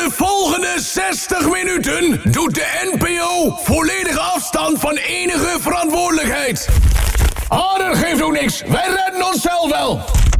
De volgende 60 minuten doet de NPO volledig afstand van enige verantwoordelijkheid. Ah, dat geeft ook niks. Wij redden onszelf wel.